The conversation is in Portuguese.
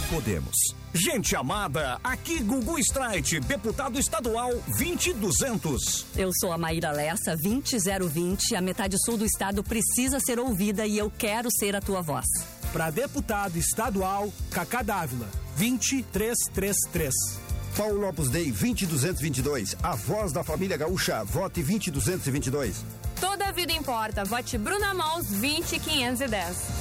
Podemos. Gente amada, aqui Gugu Streit, deputado estadual 20200. Eu sou a Maíra Lessa, 20020. A metade sul do estado precisa ser ouvida e eu quero ser a tua voz. Para deputado estadual, Cacá Dávila, 20333. Paulo Opus Dei, 20222. A voz da família gaúcha, vote 20222. Toda a vida importa, vote Bruna Mons, 20510.